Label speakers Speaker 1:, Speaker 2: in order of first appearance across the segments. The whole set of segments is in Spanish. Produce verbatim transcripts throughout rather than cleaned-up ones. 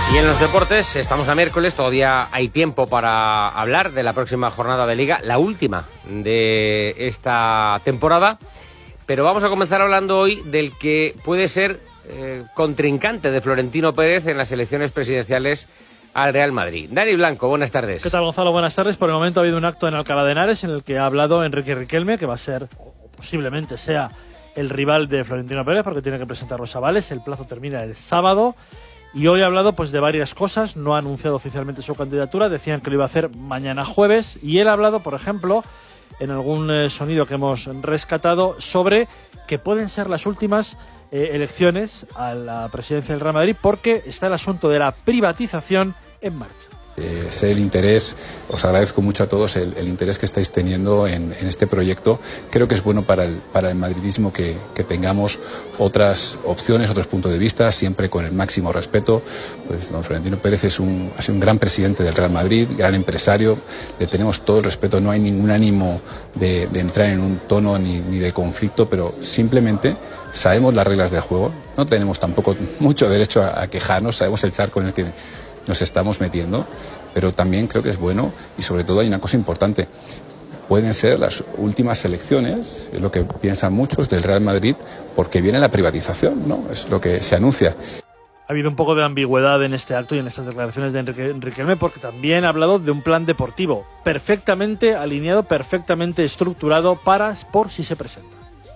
Speaker 1: Y en los deportes, estamos a miércoles, todavía hay tiempo para hablar de la próxima jornada de Liga, la última de esta temporada, pero vamos a comenzar hablando hoy del que puede ser eh, contrincante de Florentino Pérez en las elecciones presidenciales al Real Madrid. Dani Blanco, buenas tardes.
Speaker 2: ¿Qué tal, Gonzalo? Buenas tardes. Por el momento ha habido un acto en Alcalá de Henares en el que ha hablado Enrique Riquelme, que va a ser, o posiblemente sea, el rival de Florentino Pérez, porque tiene que presentar los avales. El plazo termina el sábado. Y hoy ha hablado pues de varias cosas, no ha anunciado oficialmente su candidatura, decían que lo iba a hacer mañana jueves, y él ha hablado, por ejemplo, en algún eh, sonido que hemos rescatado, sobre que pueden ser las últimas eh, elecciones a la presidencia del Real Madrid, porque está el asunto de la privatización en marcha.
Speaker 3: Eh, sé el interés, os agradezco mucho a todos el, el interés que estáis teniendo en, en este proyecto. Creo que es bueno para el, para el madridismo que, que tengamos otras opciones, otros puntos de vista, siempre con el máximo respeto. Pues don Florentino Pérez es un, ha sido un gran presidente del Real Madrid, gran empresario, le tenemos todo el respeto, no hay ningún ánimo de, de entrar en un tono ni, ni de conflicto, pero simplemente sabemos las reglas del juego, no tenemos tampoco mucho derecho a, a quejarnos, sabemos el charco en el que nos estamos metiendo, pero también creo que es bueno, y sobre todo hay una cosa importante: pueden ser las últimas elecciones, es lo que piensan muchos, del Real Madrid, porque viene la privatización, ¿no? Es lo que se anuncia.
Speaker 2: Ha habido un poco de ambigüedad en este acto y en estas declaraciones de Enrique Riquelme, porque también ha hablado de un plan deportivo perfectamente alineado, perfectamente estructurado para por si se presenta.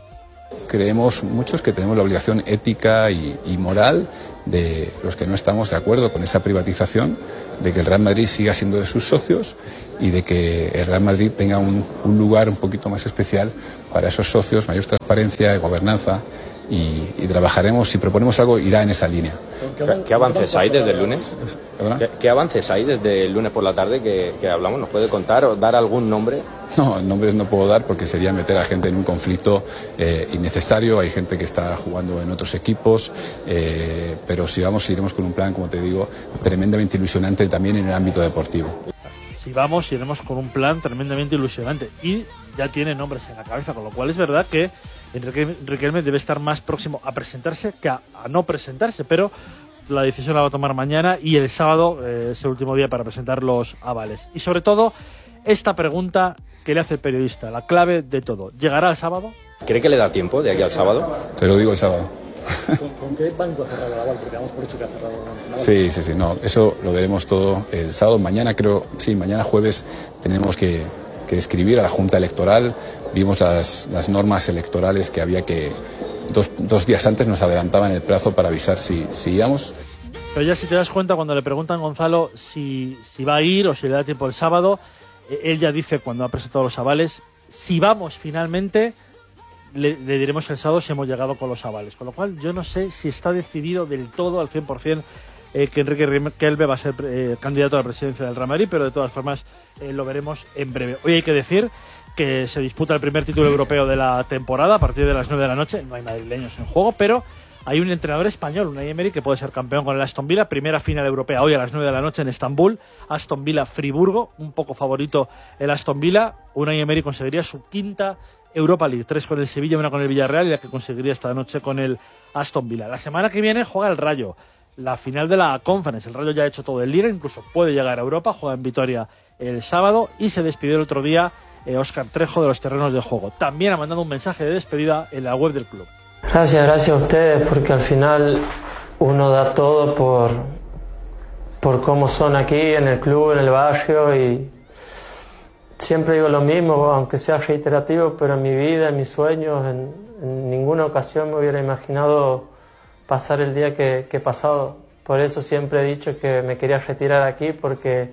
Speaker 3: Creemos muchos que tenemos la obligación ética y, y moral de los que no estamos de acuerdo con esa privatización, de que el Real Madrid siga siendo de sus socios y de que el Real Madrid tenga un, un lugar un poquito más especial para esos socios, mayor transparencia y gobernanza, y, y trabajaremos, si proponemos algo, irá en esa línea.
Speaker 4: ¿Qué, qué avances hay desde el lunes? ¿Qué, ¿Qué avances hay desde el lunes por la tarde que, que hablamos? ¿Nos puede contar o dar algún nombre?
Speaker 3: No, nombres no puedo dar porque sería meter a gente en un conflicto eh, innecesario. Hay gente que está jugando en otros equipos, eh, pero si vamos, iremos con un plan, como te digo, tremendamente ilusionante también en el ámbito deportivo.
Speaker 2: Si vamos, iremos con un plan tremendamente ilusionante y ya tiene nombres en la cabeza, con lo cual es verdad que Enrique Riquelme debe estar más próximo a presentarse que a, a no presentarse, pero la decisión la va a tomar mañana y el sábado eh, es el último día para presentar los avales. Y sobre todo, esta pregunta que le hace el periodista, la clave de todo: ¿llegará el sábado?
Speaker 4: ¿Cree que le da tiempo de aquí al sábado?
Speaker 3: Te lo digo el sábado.
Speaker 5: ¿Con, ¿Con qué banco ha cerrado el aval? Porque damos por hecho que ha cerrado el aval.
Speaker 3: Sí, sí, sí, no, eso lo veremos todo el sábado. Mañana creo, sí, mañana jueves tenemos que, que escribir a la Junta Electoral. Vimos las, las normas electorales que había que, dos, dos días antes nos adelantaban el plazo para avisar si, si íbamos.
Speaker 2: Pero ya si te das cuenta, cuando le preguntan a Gonzalo si, si va a ir o si le da tiempo el sábado, él ya dice, cuando ha presentado los avales, si vamos finalmente, le, le diremos el sábado si hemos llegado con los avales. Con lo cual yo no sé si está decidido del todo, al cien por ciento, eh, que Enrique Riquelme va a ser eh, candidato a la presidencia del Real Madrid, pero de todas formas eh, lo veremos en breve. Hoy hay que decir que se disputa el primer título europeo de la temporada a partir de las nueve de la noche. No hay madrileños en juego, pero hay un entrenador español, Unai Emery, que puede ser campeón con el Aston Villa. Primera final europea hoy a las nueve de la noche en Estambul. Aston Villa-Friburgo, un poco favorito el Aston Villa. Unai Emery conseguiría su quinta Europa League, tres con el Sevilla, una con el Villarreal y la que conseguiría esta noche con el Aston Villa. La semana que viene juega el Rayo, la final de la Conference. El Rayo ya ha hecho todo el Liga, incluso puede llegar a Europa, juega en Vitoria el sábado y se despidió el otro día eh, Óscar Trejo de los terrenos de juego. También ha mandado un mensaje de despedida en la web del club.
Speaker 6: Gracias, gracias a ustedes, porque al final uno da todo por, por cómo son aquí en el club, en el barrio, y siempre digo lo mismo, aunque sea reiterativo, pero en mi vida, en mis sueños, en, en ninguna ocasión me hubiera imaginado pasar el día que, que he pasado. Por eso siempre he dicho que me quería retirar aquí, porque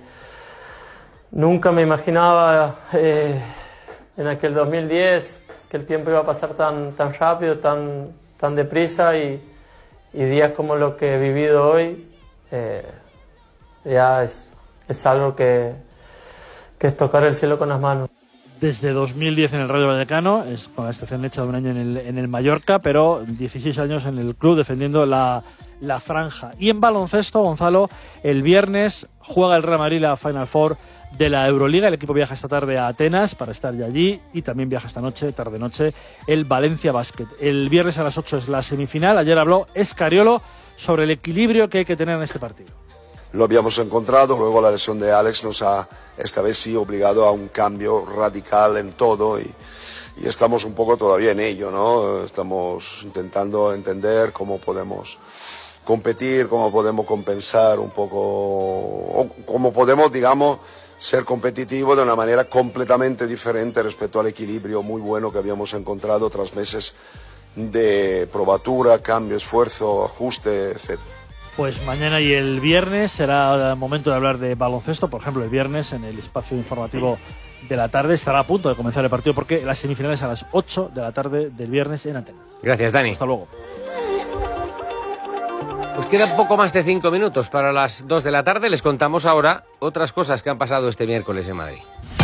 Speaker 6: nunca me imaginaba eh, en aquel dos mil diez que el tiempo iba a pasar tan, tan rápido, tan, tan deprisa, y, y días como lo que he vivido hoy eh, ya es, es algo que, que es tocar el cielo con las manos.
Speaker 2: Desde dos mil diez en el Rayo Vallecano, es con la excepción hecha de un año en el, en el Mallorca, pero dieciséis años en el club defendiendo la, la franja. Y en baloncesto, Gonzalo, el viernes juega el Real Madrid la Final Four de la Euroliga. El equipo viaja esta tarde a Atenas para estar ya allí, y también viaja esta noche, tarde-noche, el Valencia Basket. El viernes a las ocho es la semifinal. Ayer habló Escariolo sobre el equilibrio que hay que tener en este partido.
Speaker 7: lo habíamos encontrado. Luego la lesión de Alex nos ha, esta vez sí, obligado a un cambio radical en todo y, y estamos un poco todavía en ello, ¿no? Estamos intentando entender cómo podemos competir, cómo podemos compensar un poco, o cómo podemos, digamos, ser competitivos de una manera completamente diferente respecto al equilibrio muy bueno que habíamos encontrado tras meses de probatura, cambio, esfuerzo, ajuste, etcétera.
Speaker 2: Pues mañana y el viernes será el momento de hablar de baloncesto. Por ejemplo, el viernes en el espacio informativo de la tarde estará a punto de comenzar el partido porque las semifinales a las ocho de la tarde del viernes en Atenas.
Speaker 1: Gracias, Dani.
Speaker 2: Hasta luego.
Speaker 1: Pues quedan poco más de cinco minutos para las dos de la tarde. Les contamos ahora otras cosas que han pasado este miércoles en Madrid.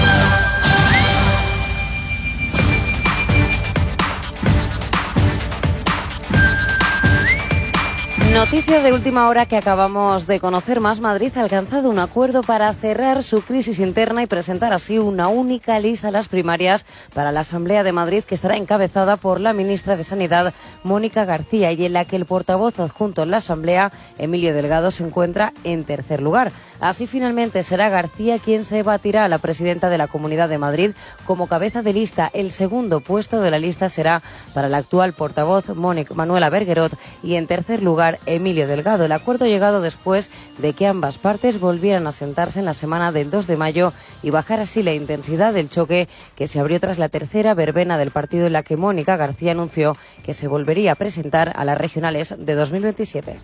Speaker 8: Noticia de última hora que acabamos de conocer. Más Madrid ha alcanzado un acuerdo para cerrar su crisis interna y presentar así una única lista a las primarias para la Asamblea de Madrid, que estará encabezada por la ministra de Sanidad, Mónica García, y en la que el portavoz adjunto en la Asamblea, Emilio Delgado, se encuentra en tercer lugar. Así, finalmente, será García quien se batirá a la presidenta de la Comunidad de Madrid como cabeza de lista. El segundo puesto de la lista será para la actual portavoz, Mónica Manuela Berguerot, y en tercer lugar, Emilio Delgado. El acuerdo llegado después de que ambas partes volvieran a sentarse en la semana del dos de mayo y bajar así la intensidad del choque que se abrió tras la tercera verbena del partido, en la que Mónica García anunció que se volvería a presentar a las regionales de dos mil veintisiete.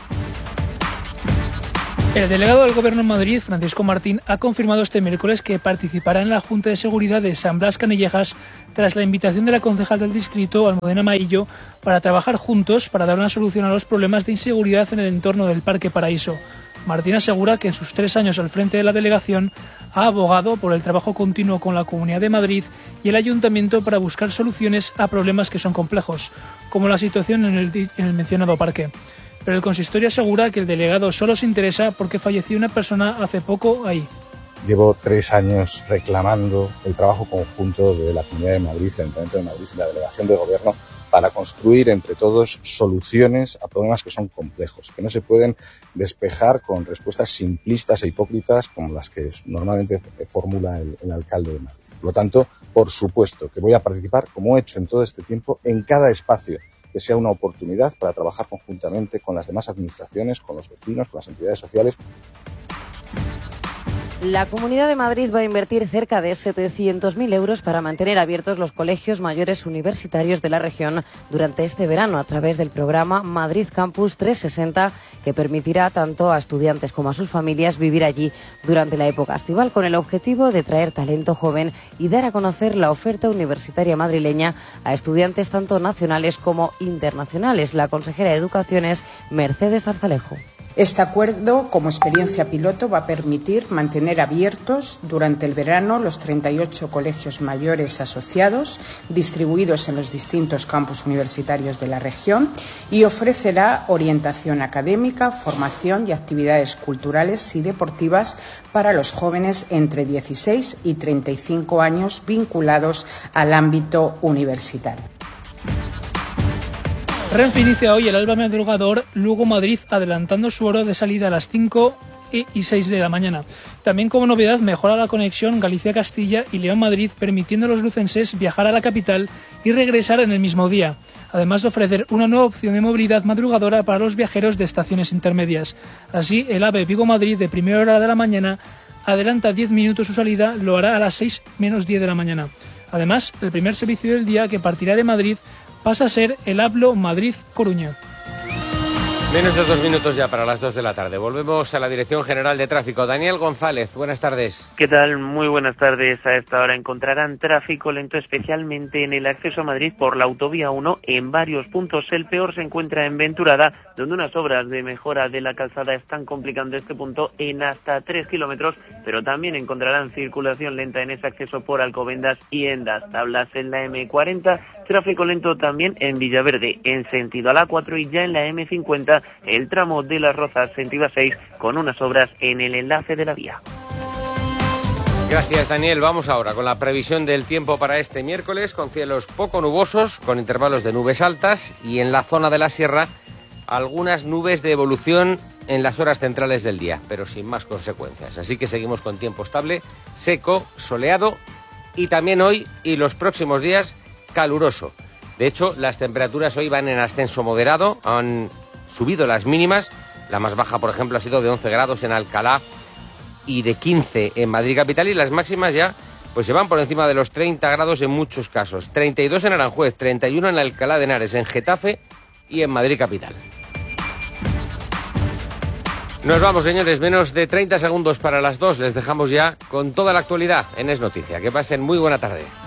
Speaker 9: El delegado del Gobierno en Madrid, Francisco Martín, ha confirmado este miércoles que participará en la Junta de Seguridad de San Blas Canillejas tras la invitación de la concejal del distrito, Almudena Maillo, para trabajar juntos para dar una solución a los problemas de inseguridad en el entorno del Parque Paraíso. Martín asegura que en sus tres años al frente de la delegación ha abogado por el trabajo continuo con la Comunidad de Madrid y el Ayuntamiento para buscar soluciones a problemas que son complejos, como la situación en el, en el mencionado parque. Pero el consistorio asegura que el delegado solo se interesa porque falleció una persona hace poco ahí.
Speaker 10: Llevo tres años reclamando el trabajo conjunto de la Comunidad de Madrid, el Ayuntamiento de Madrid y la Delegación de Gobierno para construir entre todos soluciones a problemas que son complejos, que no se pueden despejar con respuestas simplistas e hipócritas como las que normalmente formula el, el alcalde de Madrid. Por lo tanto, por supuesto que voy a participar, como he hecho en todo este tiempo, en cada espacio que sea una oportunidad para trabajar conjuntamente con las demás administraciones, con los vecinos, con las entidades sociales.
Speaker 8: La Comunidad de Madrid va a invertir cerca de setecientos mil euros para mantener abiertos los colegios mayores universitarios de la región durante este verano a través del programa Madrid Campus trescientos sesenta, que permitirá tanto a estudiantes como a sus familias vivir allí durante la época estival, con el objetivo de traer talento joven y dar a conocer la oferta universitaria madrileña a estudiantes tanto nacionales como internacionales. La consejera de Educación es Mercedes Zarzalejo.
Speaker 11: Este acuerdo, como experiencia piloto, va a permitir mantener abiertos durante el verano los treinta y ocho colegios mayores asociados, distribuidos en los distintos campus universitarios de la región, y ofrecerá orientación académica, formación y actividades culturales y deportivas para los jóvenes entre dieciséis y treinta y cinco años vinculados al ámbito universitario.
Speaker 9: Renfe inicia hoy el alba madrugador Lugo-Madrid, adelantando su hora de salida a las cinco y seis de la mañana. También, como novedad, mejora la conexión Galicia-Castilla y León-Madrid, permitiendo a los lucenses viajar a la capital y regresar en el mismo día, además de ofrecer una nueva opción de movilidad madrugadora para los viajeros de estaciones intermedias. Así, el AVE Vigo-Madrid de primera hora de la mañana adelanta diez minutos su salida, lo hará a las seis menos diez de la mañana. Además, el primer servicio del día, que partirá de Madrid, pasa a ser el Hablo Madrid-Coruña.
Speaker 1: Menos de dos minutos ya para las dos de la tarde. Volvemos a la Dirección General de Tráfico. Daniel González, buenas tardes.
Speaker 12: ¿Qué tal? Muy buenas tardes. A esta hora encontrarán tráfico lento, especialmente en el acceso a Madrid por la autovía uno en varios puntos. El peor se encuentra en Venturada, donde unas obras de mejora de la calzada están complicando este punto en hasta tres kilómetros, pero también encontrarán circulación lenta en ese acceso por Alcobendas y Endas. Tablas en la eme cuarenta, tráfico lento también en Villaverde, en sentido a la cuatro, y ya en la eme cincuenta, el tramo de Las Rozas, sentido a seis, con unas obras en el enlace de la vía.
Speaker 1: Gracias, Daniel. Vamos ahora con la previsión del tiempo para este miércoles, con cielos poco nubosos, con intervalos de nubes altas, y en la zona de la sierra algunas nubes de evolución en las horas centrales del día, pero sin más consecuencias. Así que seguimos con tiempo estable, seco, soleado y también hoy y los próximos días caluroso. De hecho, las temperaturas hoy van en ascenso moderado, han subido las mínimas. La más baja, por ejemplo, ha sido de once grados en Alcalá y de quince en Madrid capital, y las máximas ya pues se van por encima de los treinta grados en muchos casos. treinta y dos en Aranjuez, treinta y uno en Alcalá de Henares, en Getafe y en Madrid capital. Nos vamos, señores, menos de treinta segundos para las dos. Les dejamos ya con toda la actualidad en Es Noticia. Que pasen muy buena tarde.